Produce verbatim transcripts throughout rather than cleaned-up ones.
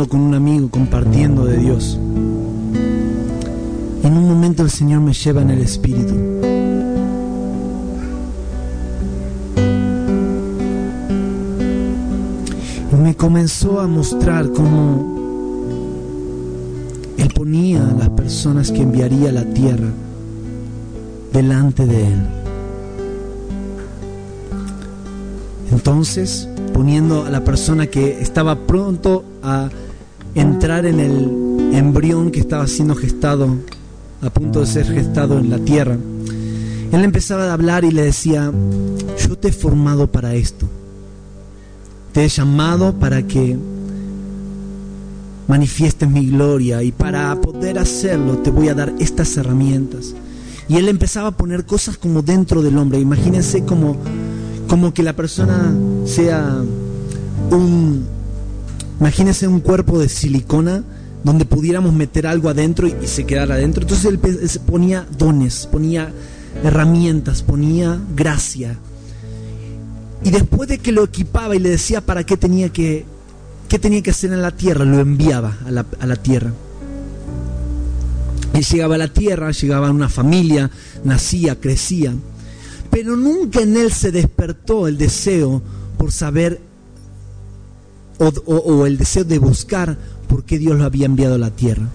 hablando con un amigo, compartiendo de Dios. Y en un momento el Señor me lleva en el Espíritu. Y me comenzó a mostrar cómo Él ponía a las personas que enviaría a la tierra delante de Él. Entonces, poniendo a la persona que estaba pronto a entrar en el embrión que estaba siendo gestado, a punto de ser gestado en la tierra, Él empezaba a hablar y le decía: yo te he formado para esto, te he llamado para que manifiestes mi gloria, y para poder hacerlo te voy a dar estas herramientas. Y Él empezaba a poner cosas como dentro del hombre. Imagínense como, como que la persona sea un, imagínense un cuerpo de silicona donde pudiéramos meter algo adentro y, y se quedara adentro. Entonces Él, él ponía dones, ponía herramientas, ponía gracia. Y después de que lo equipaba y le decía para qué tenía que, qué tenía que hacer en la tierra, lo enviaba a la, a la tierra. Él llegaba a la tierra, llegaba a una familia, nacía, crecía, pero nunca en él se despertó el deseo por saber o, o, o el deseo de buscar por qué Dios lo había enviado a la tierra.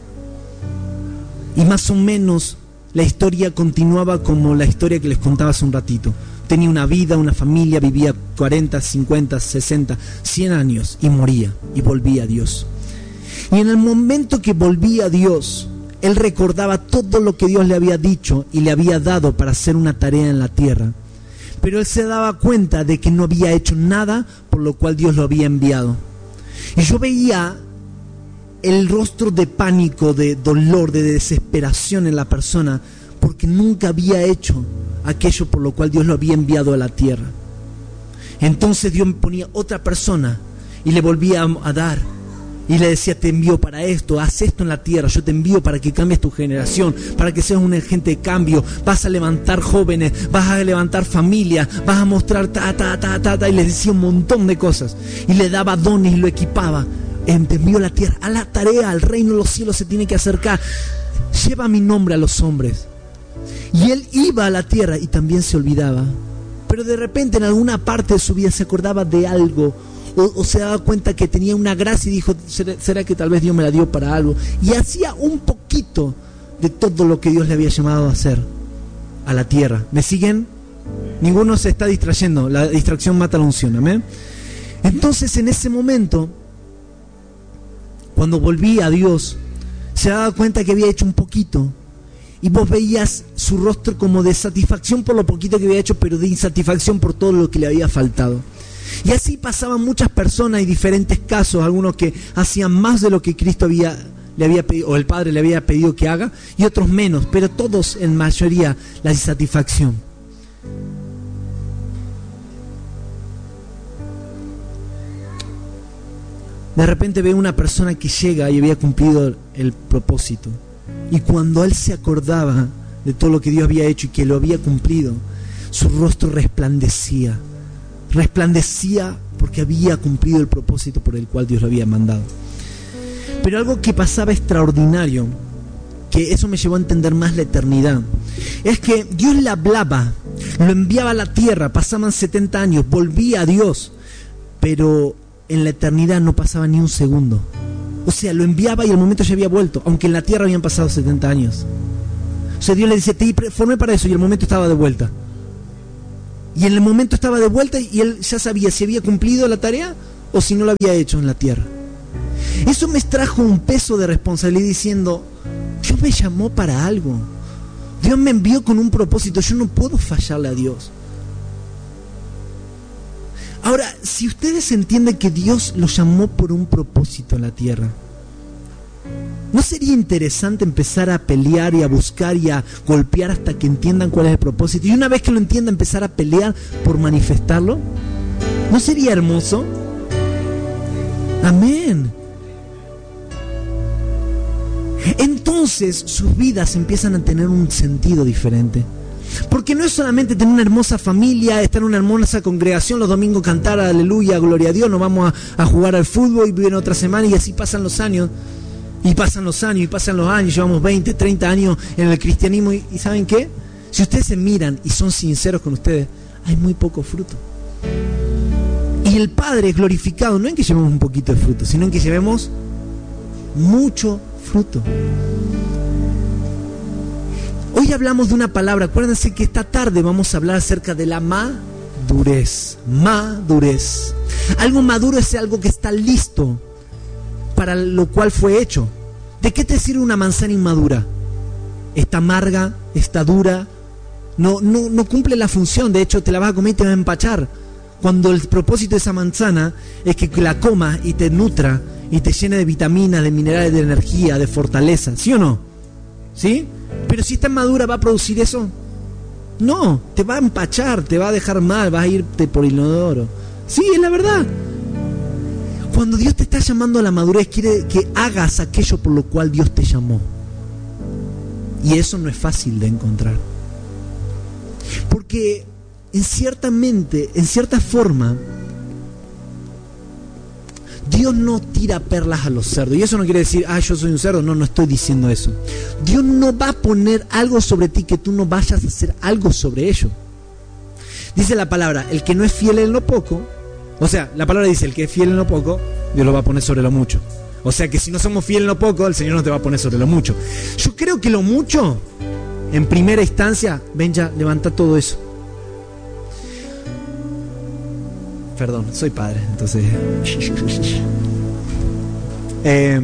Y más o menos la historia continuaba como la historia que les contaba hace un ratito. Tenía una vida, una familia, vivía cuarenta, cincuenta, sesenta, cien años y moría y volvía a Dios. Y en el momento que volvía a Dios, él recordaba todo lo que Dios le había dicho y le había dado para hacer una tarea en la tierra. Pero él se daba cuenta de que no había hecho nada por lo cual Dios lo había enviado. Y yo veía el rostro de pánico, de dolor, de desesperación en la persona, porque nunca había hecho aquello por lo cual Dios lo había enviado a la tierra. Entonces Dios me ponía otra persona y le volvía a, a dar. Y le decía: te envío para esto, haz esto en la tierra, yo te envío para que cambies tu generación, para que seas un agente de cambio, vas a levantar jóvenes, vas a levantar familias, vas a mostrar ta, ta, ta, ta, ta, y le decía un montón de cosas, y le daba dones y lo equipaba. Te envió a la tierra, a la tarea, al reino de los cielos se tiene que acercar, lleva mi nombre a los hombres. Y él iba a la tierra y también se olvidaba, pero de repente en alguna parte de su vida se acordaba de algo, O, o se daba cuenta que tenía una gracia y dijo: ¿será, será que tal vez Dios me la dio para algo? Y hacía un poquito de todo lo que Dios le había llamado a hacer a la tierra. ¿Me siguen? Ninguno se está distrayendo. La distracción mata la unción. ¿Amén? Entonces en ese momento, cuando volvía a Dios, se daba cuenta que había hecho un poquito. Y vos veías su rostro como de satisfacción por lo poquito que había hecho, pero de insatisfacción por todo lo que le había faltado. Y así pasaban muchas personas y diferentes casos, algunos que hacían más de lo que Cristo había, le había pedido, o el Padre le había pedido que haga, y otros menos, pero todos en mayoría la insatisfacción. De repente ve una persona que llega y había cumplido el propósito, y cuando él se acordaba de todo lo que Dios había hecho y que lo había cumplido, su rostro resplandecía. resplandecía porque había cumplido el propósito por el cual Dios lo había mandado. Pero algo que pasaba extraordinario, que eso me llevó a entender más la eternidad, es que Dios le hablaba, lo enviaba a la tierra, pasaban setenta años, volvía a Dios, pero en la eternidad no pasaba ni un segundo. O sea, lo enviaba y al momento ya había vuelto, aunque en la tierra habían pasado setenta años. O sea, Dios le dice: te formé para eso, y el momento estaba de vuelta. Y en el momento estaba de vuelta y él ya sabía si había cumplido la tarea o si no lo había hecho en la tierra. Eso me trajo un peso de responsabilidad diciendo: Dios me llamó para algo. Dios me envió con un propósito. Yo no puedo fallarle a Dios. Ahora, si ustedes entienden que Dios los llamó por un propósito en la tierra, ¿no sería interesante empezar a pelear y a buscar y a golpear hasta que entiendan cuál es el propósito? Y una vez que lo entiendan, empezar a pelear por manifestarlo. ¿No sería hermoso? Amén. Entonces sus vidas empiezan a tener un sentido diferente. Porque no es solamente tener una hermosa familia, estar en una hermosa congregación, los domingos cantar aleluya, gloria a Dios, nos vamos a, a jugar al fútbol y viene otra semana y así pasan los años. Y pasan los años, y pasan los años, llevamos veinte, treinta años en el cristianismo y, y ¿saben qué? Si ustedes se miran y son sinceros con ustedes, hay muy poco fruto. Y el Padre es glorificado, no en que llevemos un poquito de fruto, sino en que llevemos mucho fruto. Hoy hablamos de una palabra, acuérdense que esta tarde vamos a hablar acerca de la madurez. Madurez. Algo maduro es algo que está listo para lo cual fue hecho. ¿De qué te sirve una manzana inmadura? Está amarga, está dura, no, no, no cumple la función, de hecho te la vas a comer y te va a empachar. Cuando el propósito de esa manzana es que la comas y te nutra y te llene de vitaminas, de minerales, de energía, de fortaleza, ¿sí o no? ¿Sí? Pero si está madura, ¿va a producir eso? No, te va a empachar, te va a dejar mal, vas a irte por el inodoro. Sí, es la verdad. Cuando Dios te está llamando a la madurez, quiere que hagas aquello por lo cual Dios te llamó. Y eso no es fácil de encontrar. Porque en cierta mente, en cierta forma, Dios no tira perlas a los cerdos. Y eso no quiere decir, ah, yo soy un cerdo. No, no estoy diciendo eso. Dios no va a poner algo sobre ti que tú no vayas a hacer algo sobre ello. Dice la palabra, el que no es fiel en lo poco, o sea, la palabra dice, el que es fiel en lo poco, Dios lo va a poner sobre lo mucho. O sea que si no somos fieles en lo poco, el Señor no te va a poner sobre lo mucho. Yo creo que lo mucho, en primera instancia, ven ya, levanta todo eso. Perdón, soy padre, entonces... Eh,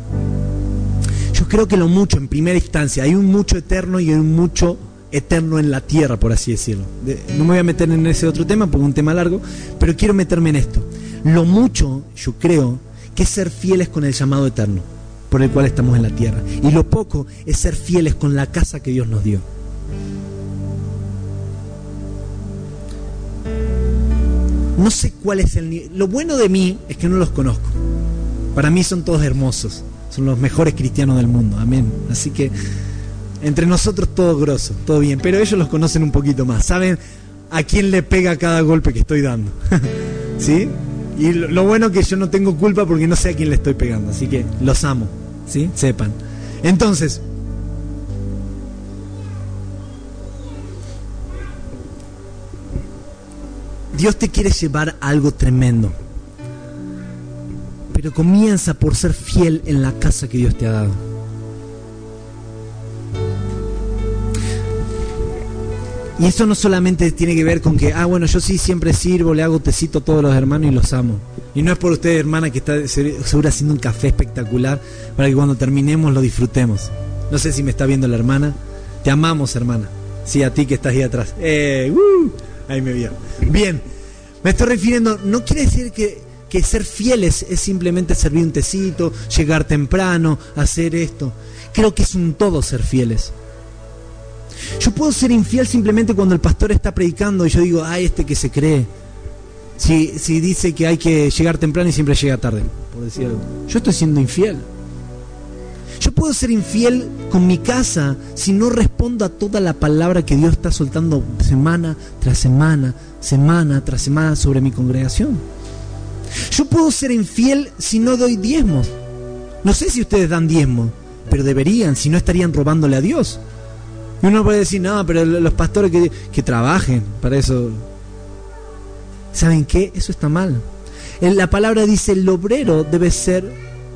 yo creo que lo mucho, en primera instancia, hay un mucho eterno y hay un mucho eterno en la tierra, por así decirlo. De, no me voy a meter en ese otro tema, porque es un tema largo, pero quiero meterme en esto. Lo mucho, yo creo, que es ser fieles con el llamado eterno, por el cual estamos en la tierra. Y lo poco es ser fieles con la casa que Dios nos dio. No sé cuál es el nivel. Lo bueno de mí es que no los conozco. Para mí son todos hermosos. Son los mejores cristianos del mundo. Amén. Así que entre nosotros todo grosso, todo bien. Pero ellos los conocen un poquito más. Saben a quién le pega cada golpe que estoy dando. ¿Sí? Y lo, lo bueno es que yo no tengo culpa porque no sé a quién le estoy pegando. Así que los amo. ¿Sí? Sepan. Entonces, Dios te quiere llevar a algo tremendo. Pero comienza por ser fiel en la casa que Dios te ha dado. Y eso no solamente tiene que ver con que, ah, bueno, yo sí siempre sirvo, le hago tecito a todos los hermanos y los amo. Y no es por usted, hermana, que está segura haciendo un café espectacular para que cuando terminemos lo disfrutemos. No sé si me está viendo la hermana. Te amamos, hermana. Sí, a ti que estás ahí atrás. Eh, uh, ahí me vio. Bien, me estoy refiriendo, no quiere decir que, que ser fieles es simplemente servir un tecito, llegar temprano, hacer esto. Creo que es un todo ser fieles. Yo puedo ser infiel simplemente cuando el pastor está predicando y yo digo, ay, este que se cree. Si, si dice que hay que llegar temprano y siempre llega tarde, por decir algo. Yo estoy siendo infiel. Yo puedo ser infiel con mi casa si no respondo a toda la palabra que Dios está soltando semana tras semana, semana tras semana sobre mi congregación. Yo puedo ser infiel si no doy diezmos. No sé si ustedes dan diezmos, pero deberían, si no estarían robándole a Dios. Y uno puede decir, no, pero los pastores que, que trabajen para eso. ¿Saben qué? Eso está mal. La palabra dice, el obrero debe ser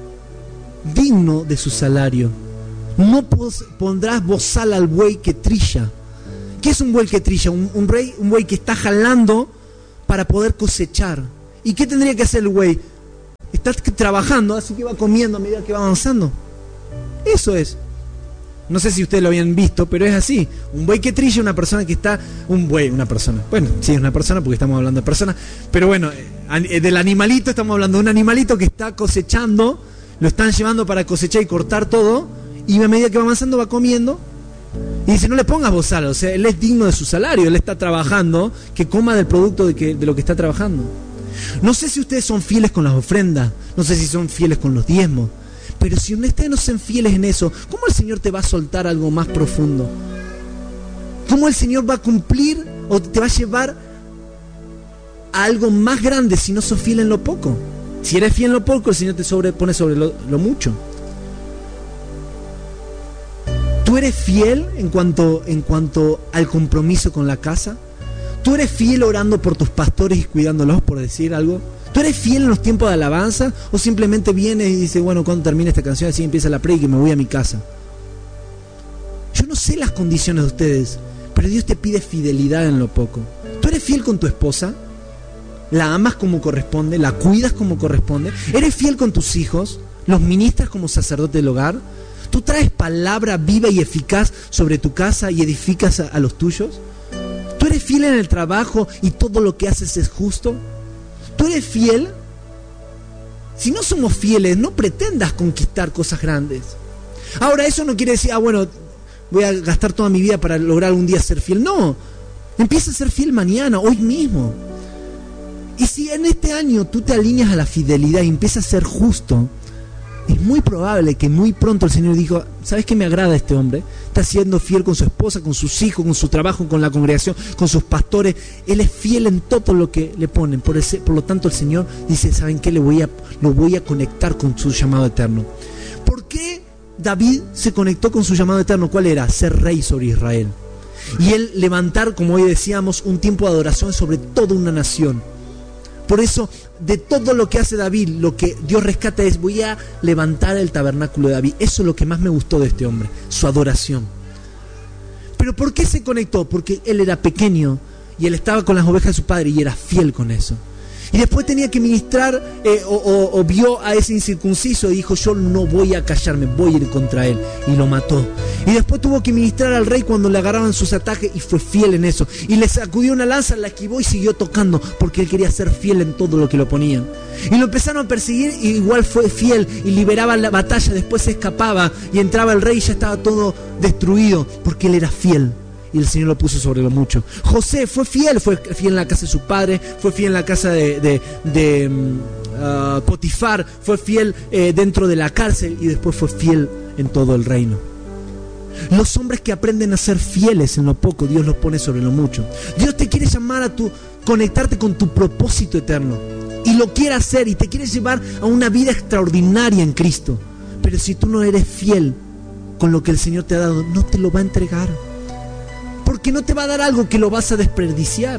digno de su salario. No pondrás bozal al buey que trilla. ¿Qué es un buey que trilla? Un, un, rey, un buey que está jalando para poder cosechar. ¿Y qué tendría que hacer el buey? Está trabajando, así que va comiendo a medida que va avanzando. Eso es. No sé si ustedes lo habían visto, pero es así. Un buey que trilla, una persona que está... Un buey, una persona. Bueno, sí, es una persona porque estamos hablando de personas. Pero bueno, del animalito estamos hablando de un animalito que está cosechando. Lo están llevando para cosechar y cortar todo. Y a medida que va avanzando va comiendo. Y dice, no le pongas bozal. O sea, él es digno de su salario. Él está trabajando. Que coma del producto de, que, de lo que está trabajando. No sé si ustedes son fieles con las ofrendas. No sé si son fieles con los diezmos. Pero si ustedes no son fieles en eso, ¿cómo el Señor te va a soltar algo más profundo? cómo el Señor va a cumplir o te va a llevar a algo más grande si no sos fiel en lo poco. Si eres fiel en lo poco, el Señor te sobrepone sobre lo, lo mucho. ¿Tú eres fiel en cuanto, en cuanto al compromiso con la casa? ¿Tú eres fiel orando por tus pastores y cuidándolos, por decir algo? ¿Tú eres fiel en los tiempos de alabanza? ¿O simplemente vienes y dices, bueno, cuando termine esta canción, así empieza la predica y me voy a mi casa? Yo no sé las condiciones de ustedes, pero Dios te pide fidelidad en lo poco. ¿Tú eres fiel con tu esposa? ¿La amas como corresponde? ¿La cuidas como corresponde? ¿Eres fiel con tus hijos? ¿Los ministras como sacerdote del hogar? ¿Tú traes palabra viva y eficaz sobre tu casa y edificas a, a los tuyos? ¿Tú eres fiel en el trabajo y todo lo que haces es justo? ¿Tú eres fiel? Si no somos fieles, no pretendas conquistar cosas grandes. Ahora, eso no quiere decir, ah, bueno, voy a gastar toda mi vida para lograr algún día ser fiel. No, empieza a ser fiel mañana, hoy mismo. Y si en este año tú te alineas a la fidelidad y empiezas a ser justo, es muy probable que muy pronto el Señor dijo, ¿sabes qué me agrada este hombre? Está siendo fiel con su esposa, con sus hijos, con su trabajo, con la congregación, con sus pastores. Él es fiel en todo lo que le ponen. Por, ese, por lo tanto, el Señor dice, ¿saben qué? Le voy a, lo voy a conectar con su llamado eterno. ¿Por qué David se conectó con su llamado eterno? ¿Cuál era? Ser rey sobre Israel. Y él levantar, como hoy decíamos, un tiempo de adoración sobre toda una nación. Por eso, de todo lo que hace David, lo que Dios rescata es, voy a levantar el tabernáculo de David. Eso es lo que más me gustó de este hombre, su adoración. ¿Pero por qué se conectó? Porque él era pequeño y él estaba con las ovejas de su padre y era fiel con eso. Y después tenía que ministrar, eh, o, o, o vio a ese incircunciso y dijo, yo no voy a callarme, voy a ir contra él. Y lo mató. Y después tuvo que ministrar al rey cuando le agarraban sus ataques y fue fiel en eso. Y le sacudió una lanza, la esquivó y siguió tocando porque él quería ser fiel en todo lo que lo ponían. Y lo empezaron a perseguir y igual fue fiel y liberaba la batalla, después se escapaba y entraba el rey y ya estaba todo destruido porque él era fiel. Y el Señor lo puso sobre lo mucho. José fue fiel, fue fiel en la casa de su padre, fue fiel en la casa de, de, de uh, Potifar, fue fiel eh, dentro de la cárcel y después fue fiel en todo el reino. Los hombres que aprenden a ser fieles en lo poco, Dios los pone sobre lo mucho. Dios te quiere llamar a tu, conectarte con tu propósito eterno. Y lo quiere hacer y te quiere llevar a una vida extraordinaria en Cristo. Pero si tú no eres fiel con lo que el Señor te ha dado, no te lo va a entregar. Porque no te va a dar algo que lo vas a desperdiciar.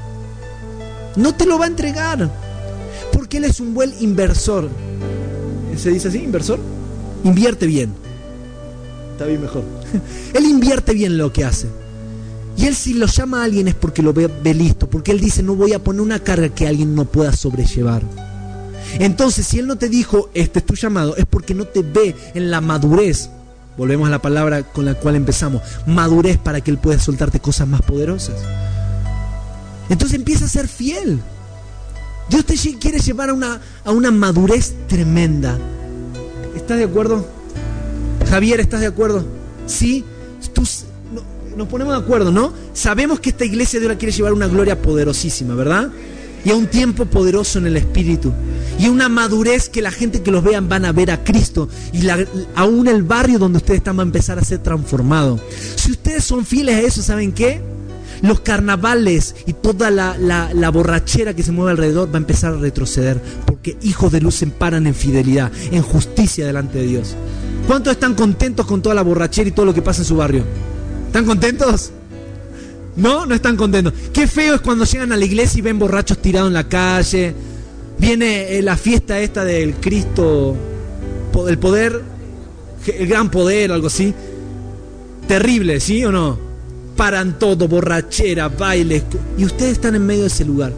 No te lo va a entregar. Porque Él es un buen inversor. ¿Se dice así? ¿Inversor? Invierte bien. Está bien mejor. Él invierte bien lo que hace. Y Él si lo llama a alguien es porque lo ve, ve listo. Porque Él dice, no voy a poner una carga que alguien no pueda sobrellevar. Entonces, si Él no te dijo, este es tu llamado, es porque no te ve en la madurez. Volvemos a la palabra con la cual empezamos. Madurez para que Él pueda soltarte cosas más poderosas. Entonces empieza a ser fiel. Dios te quiere llevar a una, a una madurez tremenda. ¿Estás de acuerdo? Javier, ¿estás de acuerdo? Sí. Tú, no, nos ponemos de acuerdo, ¿no? Sabemos que esta iglesia Dios la quiere llevar a una gloria poderosísima, ¿verdad? Y a un tiempo poderoso en el Espíritu. Y una madurez que la gente que los vean van a ver a Cristo. Y la, aún el barrio donde ustedes están va a empezar a ser transformado. Si ustedes son fieles a eso, ¿saben qué? Los carnavales y toda la, la, la borrachera que se mueve alrededor va a empezar a retroceder. Porque hijos de luz se paran en fidelidad, en justicia delante de Dios. ¿Cuántos están contentos con toda la borrachera y todo lo que pasa en su barrio? ¿Están contentos? No, no están contentos. Qué feo es cuando llegan a la iglesia y ven borrachos tirados en la calle. Viene la fiesta esta del Cristo, el poder, el gran poder, algo así. Terrible, ¿sí o no? Paran todo, borrachera, bailes. Y ustedes están en medio de ese lugar.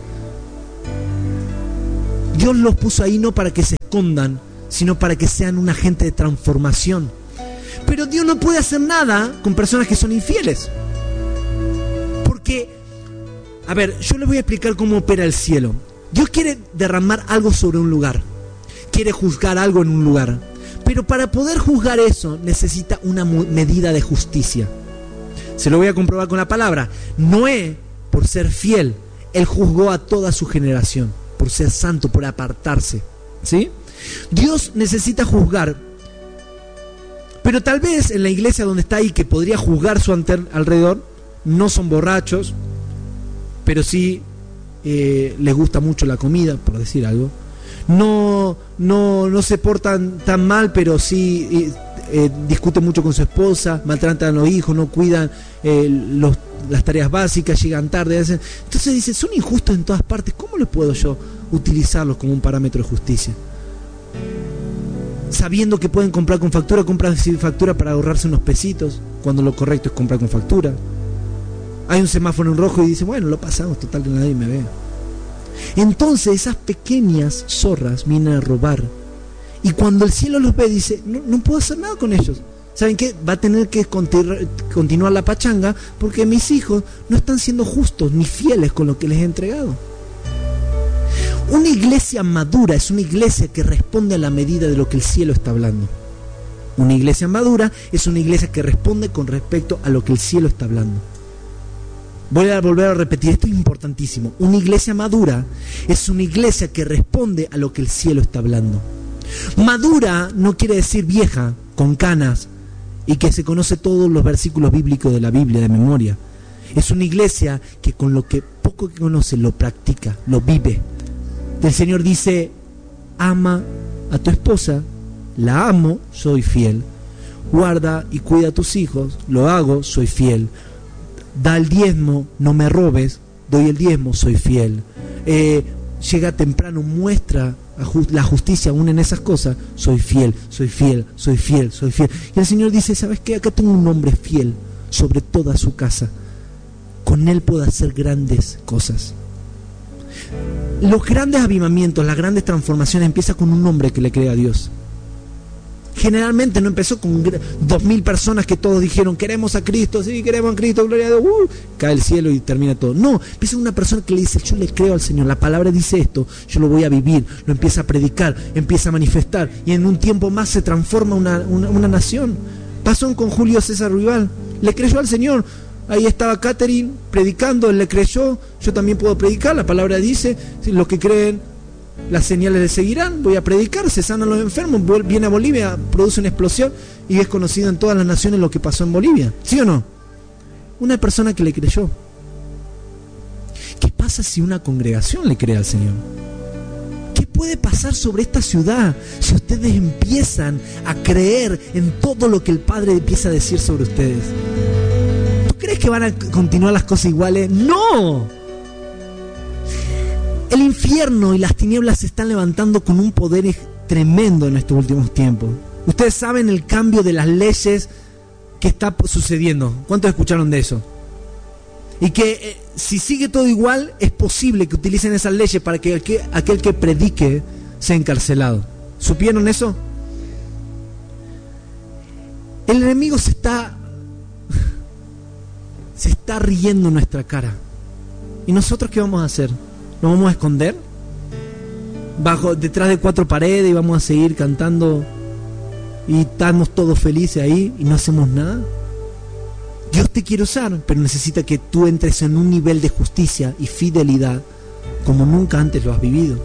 Dios los puso ahí no para que se escondan, sino para que sean un agente de transformación. Pero Dios no puede hacer nada con personas que son infieles. Porque, a ver, yo les voy a explicar cómo opera el cielo. Dios quiere derramar algo sobre un lugar. Quiere juzgar algo en un lugar. Pero para poder juzgar eso necesita una medida de justicia. Se lo voy a comprobar con la palabra. Noé, por ser fiel, él juzgó a toda su generación. Por ser santo, por apartarse. ¿Sí? Dios necesita juzgar. Pero tal vez en la iglesia donde está ahí, que podría juzgar su alrededor, no son borrachos, pero sí eh, les gusta mucho la comida, por decir algo. No, no, no se portan tan mal, pero sí eh, eh, discuten mucho con su esposa, maltratan a los hijos, no cuidan eh, los, las tareas básicas, llegan tarde. Hacen... Entonces dice, son injustos en todas partes. ¿Cómo le puedo yo utilizarlos como un parámetro de justicia? Sabiendo que pueden comprar con factura, compran sin factura para ahorrarse unos pesitos, cuando lo correcto es comprar con factura. Hay un semáforo en rojo y dice, bueno, lo pasamos, total que nadie me ve. Entonces esas pequeñas zorras vienen a robar, y cuando el cielo los ve dice, no, no puedo hacer nada con ellos. ¿Saben qué? Va a tener que continuar la pachanga, porque mis hijos no están siendo justos ni fieles con lo que les he entregado. Una iglesia madura es una iglesia que responde a la medida de lo que el cielo está hablando. Una iglesia madura es una iglesia que responde con respecto a lo que el cielo está hablando. Voy a volver a repetir, esto es importantísimo. Una iglesia madura es una iglesia que responde a lo que el cielo está hablando. Madura no quiere decir vieja, con canas, y que se conoce todos los versículos bíblicos de la Biblia de memoria. Es una iglesia que con lo que poco que conoce lo practica, lo vive. El Señor dice, ama a tu esposa, la amo, soy fiel. Guarda y cuida a tus hijos, lo hago, soy fiel. Da el diezmo, no me robes, doy el diezmo, soy fiel. Eh, llega temprano, muestra la justicia aún en esas cosas, soy fiel, soy fiel, soy fiel, soy fiel. Y el Señor dice, ¿sabes qué? Acá tengo un hombre fiel sobre toda su casa. Con él puedo hacer grandes cosas. Los grandes avivamientos, las grandes transformaciones empiezan con un hombre que le cree a Dios. Generalmente no empezó con dos mil personas que todos dijeron, queremos a Cristo, sí, queremos a Cristo, gloria a Dios, uh, cae el cielo y termina todo. No, empieza una persona que le dice, yo le creo al Señor, la palabra dice esto, yo lo voy a vivir, lo empieza a predicar, empieza a manifestar, y en un tiempo más se transforma una, una, una nación. Pasó con Julio César Ruibal, le creyó al Señor. Ahí estaba Catherine predicando, él le creyó, yo también puedo predicar, la palabra dice, los que creen, las señales le seguirán, voy a predicar, se sanan los enfermos, viene a Bolivia, produce una explosión y es conocido en todas las naciones lo que pasó en Bolivia, ¿sí o no? Una persona que le creyó. ¿Qué pasa si una congregación le cree al Señor? ¿Qué puede pasar sobre esta ciudad si ustedes empiezan a creer en todo lo que el Padre empieza a decir sobre ustedes? ¿Crees que van a continuar las cosas iguales? ¡No! El infierno y las tinieblas se están levantando con un poder tremendo en estos últimos tiempos. Ustedes saben el cambio de las leyes que está sucediendo. ¿Cuántos escucharon de eso? Y que eh, si sigue todo igual, es posible que utilicen esas leyes para que aquel, aquel que predique sea encarcelado. ¿Supieron eso? El enemigo se está... se está riendo en nuestra cara. ¿Y nosotros qué vamos a hacer? ¿Nos vamos a esconder? Bajo, detrás de cuatro paredes, y vamos a seguir cantando y estamos todos felices ahí y no hacemos nada. Dios te quiere usar, pero necesita que tú entres en un nivel de justicia y fidelidad como nunca antes lo has vivido.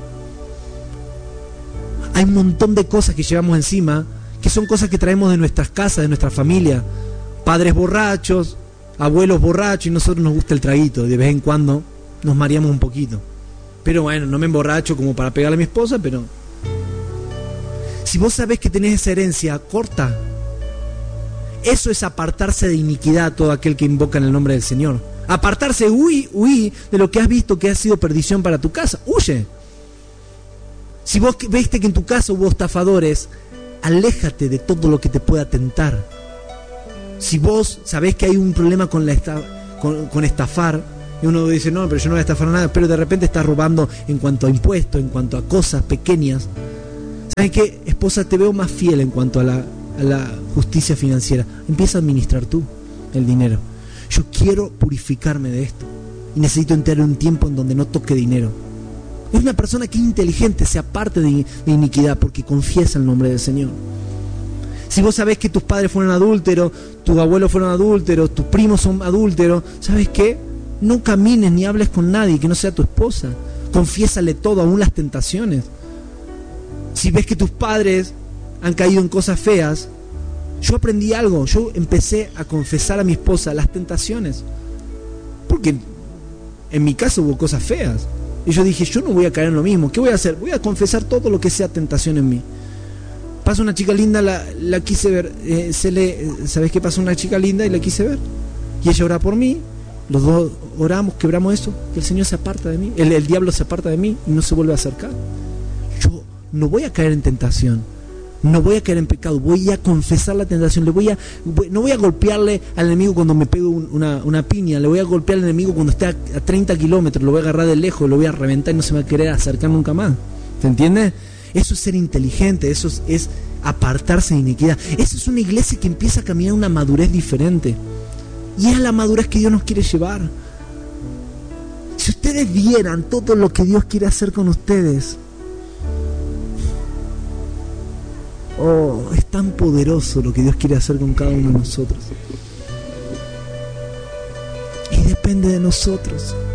Hay un montón de cosas que llevamos encima, que son cosas que traemos de nuestras casas, de nuestra familia. Padres borrachos, abuelos borrachos, y nosotros nos gusta el traguito. De vez en cuando nos mareamos un poquito. Pero bueno, no me emborracho como para pegarle a mi esposa, pero... Si vos sabés que tenés esa herencia, corta. Eso es apartarse de iniquidad a todo aquel que invoca en el nombre del Señor. Apartarse, huí, huí de lo que has visto que ha sido perdición para tu casa. Huye. Si vos viste que en tu casa hubo estafadores, aléjate de todo lo que te pueda tentar. Si vos sabés que hay un problema con, la esta, con, con estafar, y uno dice, no, pero yo no voy a estafar nada, pero de repente estás robando en cuanto a impuestos, en cuanto a cosas pequeñas. ¿Sabes qué? Esposa, te veo más fiel en cuanto a la, a la justicia financiera. Empieza a administrar tú el dinero. Yo quiero purificarme de esto y necesito entrar en un tiempo en donde no toque dinero. Es una persona que es inteligente, se aparte de, de iniquidad porque confiesa el nombre del Señor. Si vos sabés que tus padres fueron adúlteros, tus abuelos fueron adúlteros, tus primos son adúlteros, ¿sabes qué? No camines ni hables con nadie que no sea tu esposa. Confiésale todo, aún las tentaciones. Si ves que tus padres han caído en cosas feas, yo aprendí algo. Yo empecé a confesar a mi esposa las tentaciones. porque en mi caso hubo cosas feas. Y yo dije, yo no voy a caer en lo mismo. ¿Qué voy a hacer? Voy a confesar todo lo que sea tentación en mí. Pasa una chica linda, la, la quise ver. Eh, se le, ¿Sabes qué? Pasó una chica linda y la quise ver. Y ella ora por mí. Los dos oramos, quebramos eso. Y el Señor se aparta de mí. El, el diablo se aparta de mí y no se vuelve a acercar. Yo no voy a caer en tentación. No voy a caer en pecado, voy a confesar la tentación, le voy a, voy, no voy a golpearle al enemigo cuando me pego un, una, una piña, le voy a golpear al enemigo cuando esté a, a treinta kilómetros, lo voy a agarrar de lejos, lo voy a reventar y no se me va a querer acercar nunca más. ¿Se entiende? Eso es ser inteligente, eso es, es apartarse de iniquidad. Eso es una iglesia que empieza a caminar una madurez diferente. Y es la madurez que Dios nos quiere llevar. Si ustedes vieran todo lo que Dios quiere hacer con ustedes, oh, es tan poderoso lo que Dios quiere hacer con cada uno de nosotros. Y depende de nosotros.